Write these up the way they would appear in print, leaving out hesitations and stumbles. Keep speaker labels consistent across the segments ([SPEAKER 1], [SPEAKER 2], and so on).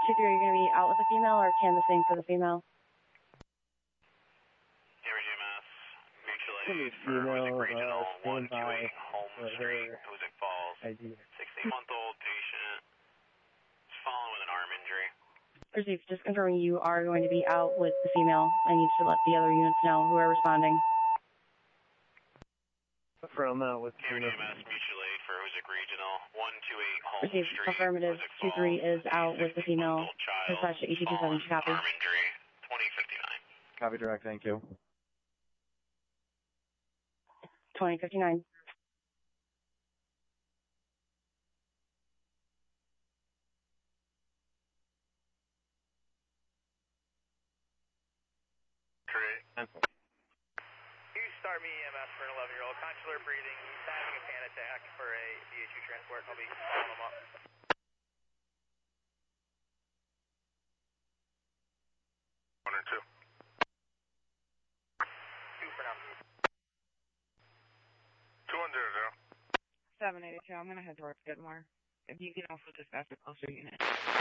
[SPEAKER 1] 2-3, are you going to be out with the female or canvassing for the female?
[SPEAKER 2] JMS, mutual aid for Hoosick Regional, 128 Holmes Street, Hoosick Falls. 16-month-old patient is fallen with an arm injury.
[SPEAKER 1] Receive, just confirming you are going to be out with the female. I need to let the other units know who are responding.
[SPEAKER 3] From with
[SPEAKER 2] JMS, mutual aid for Hoosick Regional, 128 Holmes
[SPEAKER 1] Receive,
[SPEAKER 2] Street,
[SPEAKER 1] affirmative,
[SPEAKER 2] Hoosick
[SPEAKER 1] 2-3
[SPEAKER 2] Falls.
[SPEAKER 1] is out with the female. Dispatch to EC27, copy.
[SPEAKER 2] Arm injury, 2059.
[SPEAKER 3] Copy direct, thank you.
[SPEAKER 1] 2059.
[SPEAKER 2] Great.
[SPEAKER 4] You start me EMS for an 11-year-old, consular breathing. He's having a panic attack for a DHU transport. I'll be following him up.
[SPEAKER 2] One or two.
[SPEAKER 4] Two for now.
[SPEAKER 2] 2100.
[SPEAKER 5] 782, I'm going to head towards Skidmore. If you can also dispatch a closer unit.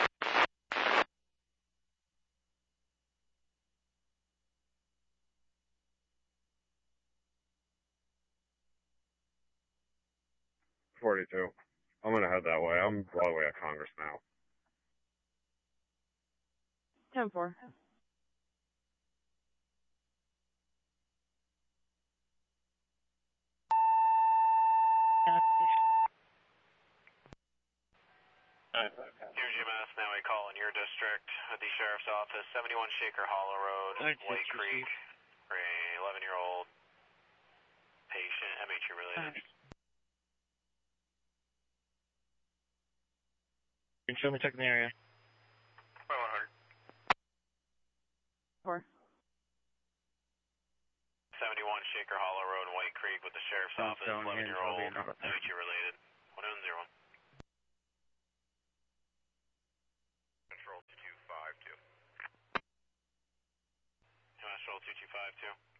[SPEAKER 6] I'm gonna head that way. I'm Broadway at Congress now.
[SPEAKER 1] 10-4.
[SPEAKER 2] Here's UMass, now a call in your district at the Sheriff's Office, 71 Shaker Hollow Road, White Creek, for a 11-year-old patient, MHU related.
[SPEAKER 3] You can show me checking the area.
[SPEAKER 2] 100.
[SPEAKER 1] 4.
[SPEAKER 2] 71 Shaker Hollow Road, White Creek, with the Sheriff's Office, 11-year-old, MHU related. 101. Control 2252. Control 2252.